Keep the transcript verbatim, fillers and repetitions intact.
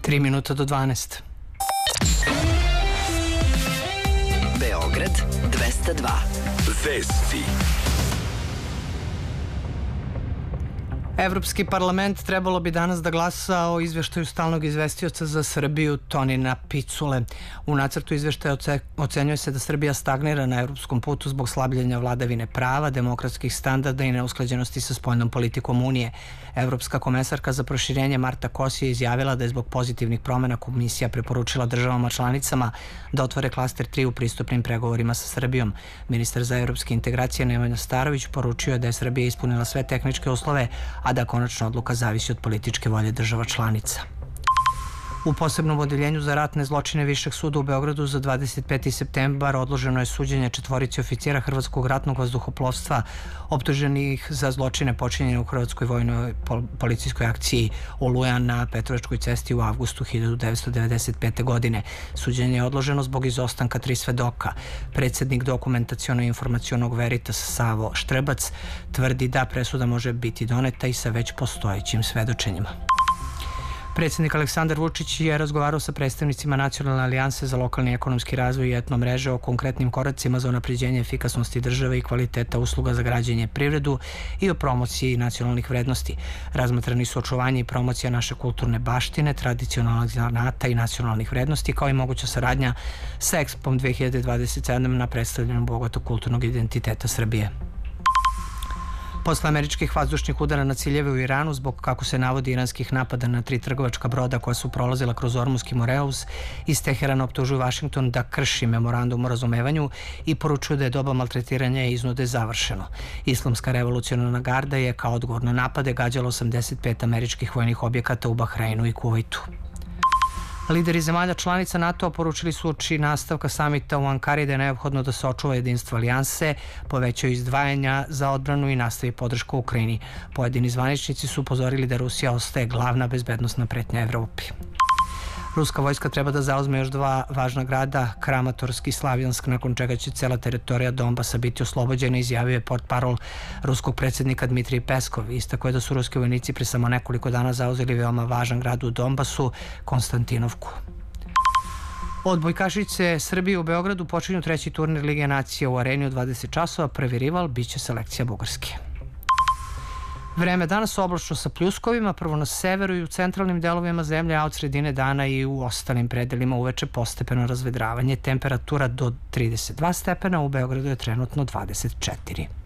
Tri minuta do dvanaest. Beograd dvesta dva. Vesti. Evropski parlament trebalo bi danas da glasa o izveštaju stalnog izvestioca za Srbiju Tonina Picule. U nacrtu izveštaja ocenjuje se da Srbija stagnira na evropskom putu zbog slabljenja vladavine prava, demokratskih standarda i neusklađenosti sa spoljnom politikom Unije. Evropska komesarka za proširenje Marta Kos je izjavila da je zbog pozitivnih promena Komisija preporučila državama članicama da otvore klaster tri u pristupnim pregovorima sa Srbijom. Ministar za evropske integracije Nemanja Starović poručio je da je Srbija ispunila sve tehničke uslove, a da konačna odluka zavisi od političke volje država članica. U posebnom odeljenju za ratne zločine Višeg suda u Beogradu za dvadeset peti septembar odloženo je suđenje četvorici oficira Hrvatskog ratnog vazduhoplovstva optuženih za zločine počinjene u Hrvatskoj vojnoj policijskoj akciji Oluja na Petrovačkoj cesti u avgustu hiljadu devetsto devedeset pete. godine. Suđenje je odloženo zbog izostanka tri svedoka. Predsednik dokumentaciono-informacionog Veritas Savo Štrebac tvrdi da presuda može biti doneta i sa već postojećim svedočenjima. Predsednik Aleksandar Vučić je razgovarao sa predstavnicima Nacionalne alijanse za lokalni ekonomski razvoj i etno mreže o konkretnim koracima za unapređenje efikasnosti države i kvaliteta usluga za građenje privredu i o promociji nacionalnih vrednosti. Razmatrani su očuvanje i promocija naše kulturne baštine, tradicionalnog zanata i nacionalnih vrednosti, kao i moguća saradnja sa Ekspom dve hiljade dvadeset sedam na predstavljanju bogatog kulturnog identiteta Srbije. Posle američkih vazdušnih udara na ciljeve u Iranu zbog, kako se navodi, iranskih napada na tri trgovačka broda koja su prolazila kroz Ormuzski Moreus, iz Teherana optužuju Vašington da krši memorandum o razumevanju i poručuju da je doba maltretiranja i iznude završeno. Islamska revolucionarna garda je kao odgovor na napade gađala osamdeset pet američkih vojnih objekata u Bahreinu i Kuvajtu. Lideri zemalja članica NATO poručili su uoči nastavka samita u Ankari da je neophodno da se očuva jedinstvo alijanse, povećaju izdvajanja za odbranu i nastavi podrška Ukrajini. Pojedini zvaničnici su upozorili da Rusija ostaje glavna bezbednosna pretnja Evropi. Ruska vojska treba da zauzme još dva važna grada, Kramatorsk i Slavjansk, nakon čega će cela teritorija Donbasa biti oslobođena, izjavio je portparol ruskog predsednika Dmitrij Peskov. Istakao je da su ruski vojnici pre samo nekoliko dana zauzeli veoma važan grad u Donbasu, Konstantinovku. Odbojkašice Srbije u Beogradu počinju treći turnir Lige nacija u Areni u dvadeset časova. Prvi rival biće selekcija Bugarske. Vreme danas oblačno sa pljuskovima, prvo na severu i u centralnim delovima zemlje, a od sredine dana i u ostalim predelima uveče postepeno razvedravanje. Temperatura do trideset dva stepena, u Beogradu je trenutno dvadeset četiri.